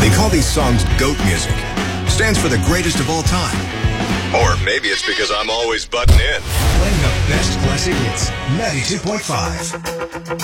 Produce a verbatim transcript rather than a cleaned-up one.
They call these songs GOAT music. Stands for the greatest of all time. Or maybe it's because I'm always butting in. Playing the best classic hits. ninety-two point five.